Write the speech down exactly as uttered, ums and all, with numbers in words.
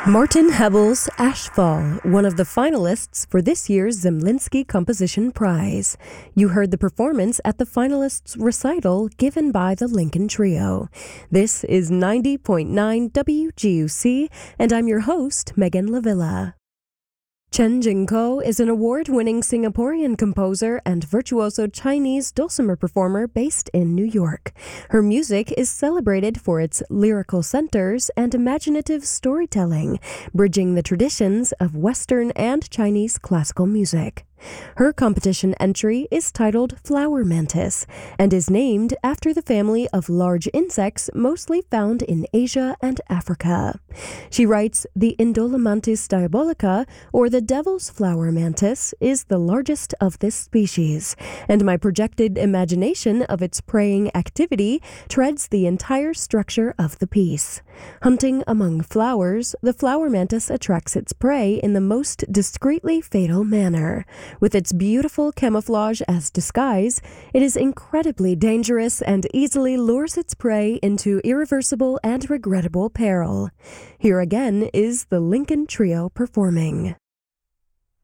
Martin Hebel's Ashfall, one of the finalists for this year's Zemlinsky Composition Prize. You heard the performance at the finalists' recital given by the Lincoln Trio. This is ninety point nine W G U C, and I'm your host, Megan Lavilla. Chen Jingko is an award-winning Singaporean composer and virtuoso Chinese dulcimer performer based in New York. Her music is celebrated for its lyrical centers and imaginative storytelling, bridging the traditions of Western and Chinese classical music. Her competition entry is titled Flower Mantis and is named after the family of large insects mostly found in Asia and Africa. She writes, the Indolamantis diabolica, or the devil's flower mantis, is the largest of this species, and my projected imagination of its preying activity treads the entire structure of the piece. Hunting among flowers, the flower mantis attracts its prey in the most discreetly fatal manner. With its beautiful camouflage as disguise, it is incredibly dangerous and easily lures its prey into irreversible and regrettable peril. Here again is the Lincoln Trio performing.